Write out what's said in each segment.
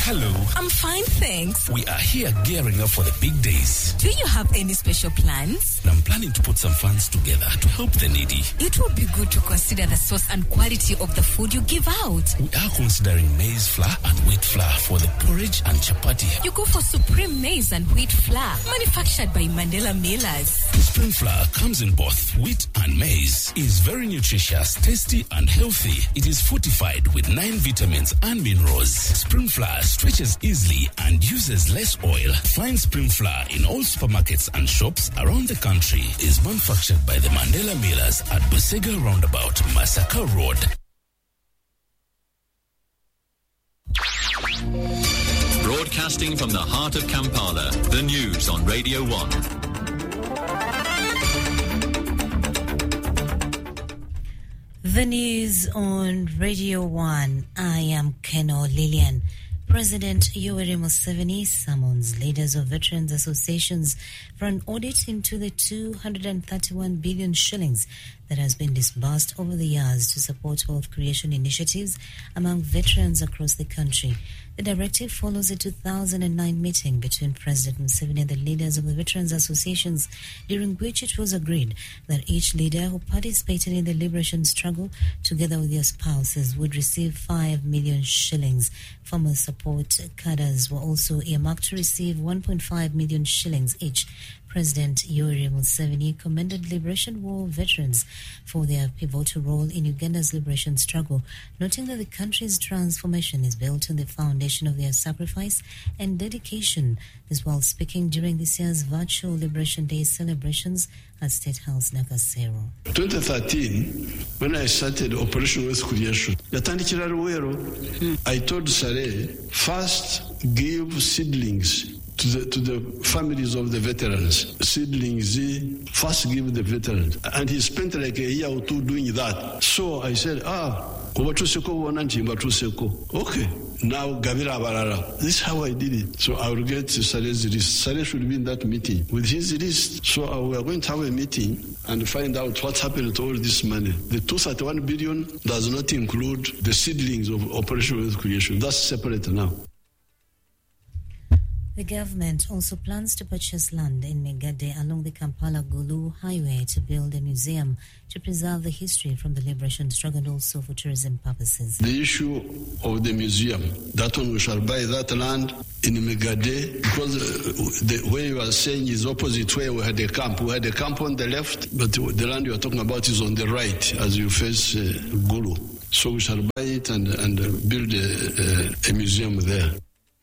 Hello. I'm fine, thanks. We are here gearing up for the big days. Do you have any special plans? I'm planning to put some funds together to help the needy. It would be good to consider the source and quality of the food you give out. We are considering maize flour and wheat flour for the porridge and chapati. You go for Supreme Maize and Wheat Flour, manufactured by Mandela Millers. Supreme flour comes in both wheat and maize. It is very nutritious, tasty and healthy. It is fortified with 9 vitamins and minerals. Supreme flour stretches easily and uses less oil. Find Supreme flour in all supermarkets and shops around the country. It is manufactured by the Mandela Millers at Busega Roundabout, Masaka Road. Broadcasting from the heart of Kampala, the news on Radio 1. The news on Radio 1. I am Keno Lillian. President Yoweri Museveni summons leaders of veterans associations for an audit into the 231 billion shillings that has been disbursed over the years to support wealth creation initiatives among veterans across the country. The directive follows a 2009 meeting between President Museveni and the leaders of the veterans associations, during which it was agreed that each leader who participated in the liberation struggle, together with their spouses, would receive 5 million shillings. Former support cadres were also earmarked to receive 1.5 million shillings each. President Yoweri Museveni commended Liberation War veterans for their pivotal role in Uganda's liberation struggle, noting that the country's transformation is built on the foundation of their sacrifice and dedication. This while speaking during this year's virtual Liberation Day celebrations at State House, Nakasero. 2013, when I started Operation Wealth Creation, I told Sare, first give seedlings to the families of the veterans. Seedlings, first give the veterans. And he spent like a year or two doing that. So I said, okay, now Gavira Barara. This is how I did it. So I will get Sare's list. Sare should be in that meeting with his list. So we are going to have a meeting and find out what happened to all this money. The 231 billion does not include the seedlings of Operation Wealth Creation. That's separate now. The government also plans to purchase land in Megade along the Kampala-Gulu highway to build a museum to preserve the history from the liberation struggle and also for tourism purposes. The issue of the museum, that one we shall buy that land in Megade, because the way you are saying is opposite where we had a camp. We had a camp on the left, but the land you are talking about is on the right as you face Gulu. So we shall buy it and build a museum there.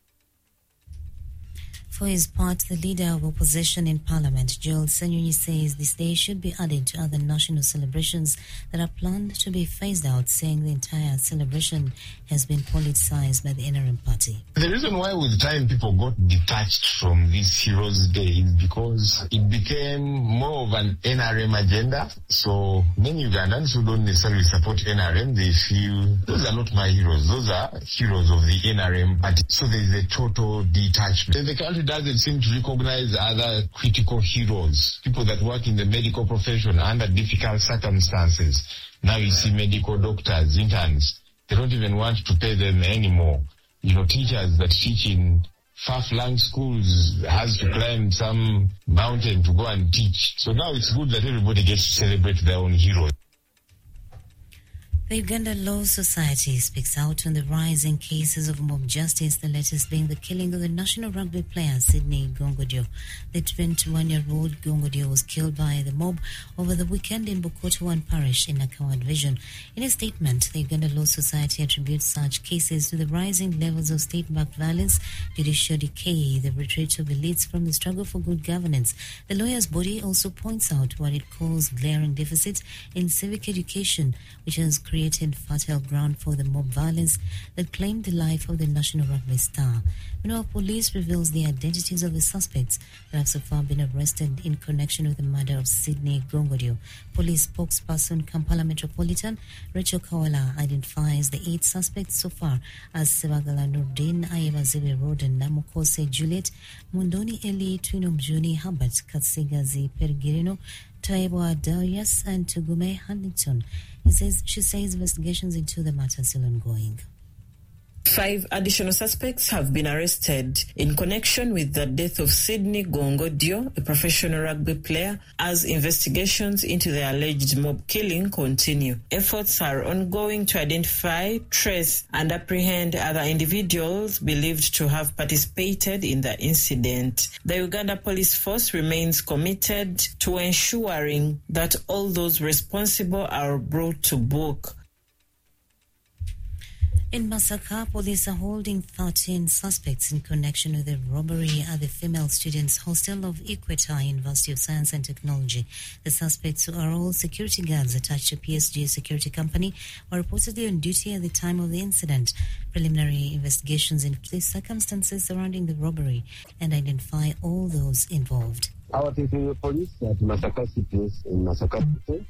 For his part, the leader of opposition in Parliament, Joel Senyonyi, says this day should be added to other national celebrations that are planned to be phased out, saying the entire celebration has been politicized by the NRM party. The reason why with time people got detached from this Heroes Day is because it became more of an NRM agenda. So many Ugandans who don't necessarily support NRM, they feel those are not my heroes, those are heroes of the NRM party. So there is a total detachment. The country doesn't seem to recognize other critical heroes, people that work in the medical profession under difficult circumstances. Now you see medical doctors, interns, they don't even want to pay them anymore. You know, teachers that teach in far-flung schools has to climb some mountain to go and teach. So now it's good that everybody gets to celebrate their own heroes. The Uganda Law Society speaks out on the rise in cases of mob justice, the latest being the killing of the national rugby player Sydney Gongodio. The 21-year-old Gongodio was killed by the mob over the weekend in Bukoto parish in Nakawa division. In a statement, the Uganda Law Society attributes such cases to the rising levels of state-backed violence, judicial decay, the retreat of elites from the struggle for good governance. The lawyer's body also points out what it calls glaring deficits in civic education, which has created fertile ground for the mob violence that claimed the life of the national rugby star. Meanwhile, police reveals the identities of the suspects that have so far been arrested in connection with the murder of Sydney Gongodio. Police spokesperson Kampala Metropolitan Rachel Kawala identifies the 8 suspects so far as Sebagala Nordin, Ayebaziwe Roden, Namukose Juliet, Mundoni Eli, Twino Mjuni, Herbert Katsigazi Pergirino, Taiwa Darius, and Tugume Huntington. She says investigations into the matter are still ongoing. 5 additional suspects have been arrested in connection with the death of Sydney Gongodio, a professional rugby player, as investigations into the alleged mob killing continue. Efforts are ongoing to identify, trace, and apprehend other individuals believed to have participated in the incident. The Uganda Police Force remains committed to ensuring that all those responsible are brought to book. In Masaka, police are holding 13 suspects in connection with the robbery at the female students' hostel of Equator University of Science and Technology. The suspects, who are all security guards attached to PSG Security Company, were reportedly on duty at the time of the incident. Preliminary investigations into the circumstances surrounding the robbery and identify all those involved. Our police at Masaka City in Masaka City